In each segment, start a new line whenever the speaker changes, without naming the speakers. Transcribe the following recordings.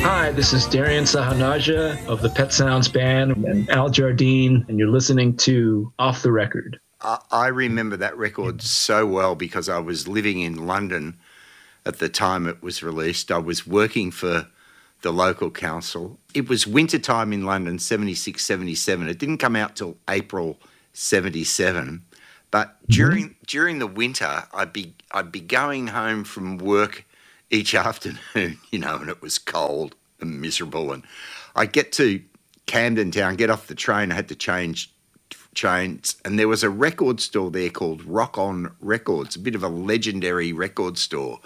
Hi, this is Darian Sahanaja of the Pet Sounds Band and Al Jardine, and you're listening to Off the Record.
I remember that record so well because I was living in London at the time it was released. I was working for the local council. It was wintertime in London, 76, 77. It didn't come out till April 77. But during the winter, I'd be going home from work each afternoon, and it was cold and miserable. And I'd get to Camden Town, get off the train. I had to change trains. And there was a record store there called Rock On Records, a bit of a legendary record store.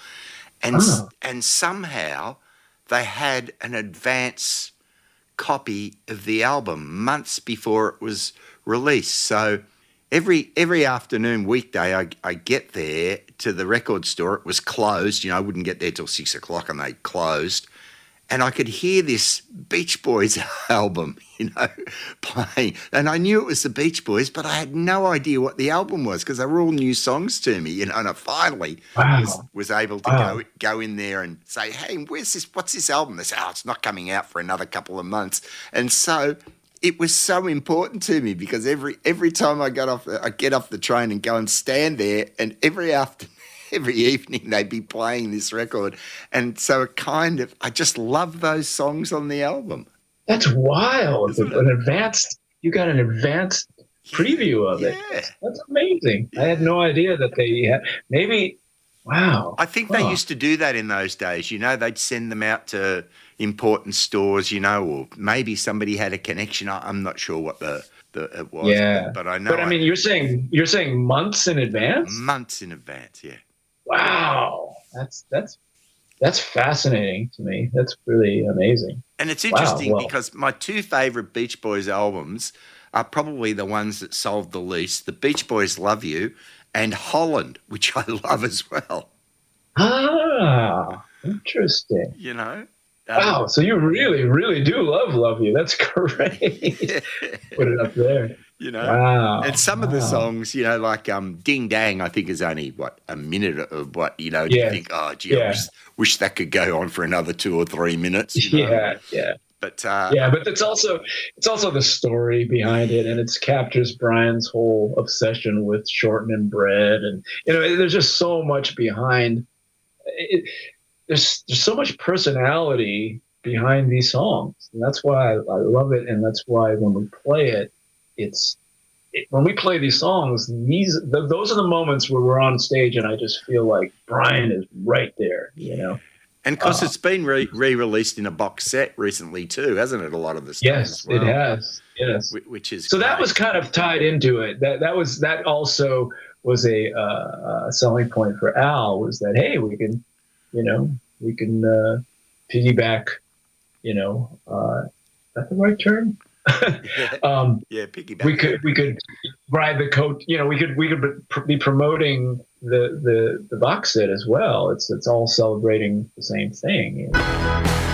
And somehow they had an advance copy of the album months before it was released. So every afternoon, weekday, I get there to the record store. It was closed. I wouldn't get there till 6 o'clock and they closed. And I could hear this Beach Boys album, playing. And I knew it was the Beach Boys, but I had no idea what the album was because they were all new songs to me, And I finally was able to go in there and say, hey, what's this album? They said, it's not coming out for another couple of months. And so it was so important to me because every time I get off the train and go and stand there, and every evening they'd be playing this record. And so I just love those songs on the album.
That's wild. You got an advanced preview of it. That's amazing. I had no idea that they had, maybe, wow.
I think they used to do that in those days. They'd send them out to important stores, or maybe somebody had a connection. I'm not sure what it was.
Yeah.
But I know.
But I mean, you're saying months in advance?
Months in advance, yeah.
Wow. That's fascinating to me. That's really amazing.
And it's interesting because my two favourite Beach Boys albums are probably the ones that sold the least. The Beach Boys Love You and Holland, which I love as well.
Ah, interesting. Wow, so you really, really do love You. That's great. Put it up there.
Wow. And some of the songs, like Ding Dang, I think is only, a minute of what, you think, oh, gee, I wish that could go on for another 2 or 3 minutes.
Yeah.
But
but it's also the story behind it, and it captures Brian's whole obsession with shortening bread, and there's just so much behind it. There's so much personality behind these songs, and that's why I love it, and that's why when we play it, when we play these songs, those are the moments where we're on stage, and I just feel like Brian is right there,
And because it's been re-released in a box set recently too, hasn't it? A lot of the stuff.
Yes, it has. Yes,
which is
so
great.
That was kind of tied into it. That also was a selling point for Al, was that, hey, we can piggyback. Is that the right term?
piggyback.
We could ride the coat. We could be promoting the box set as well. It's all celebrating the same thing.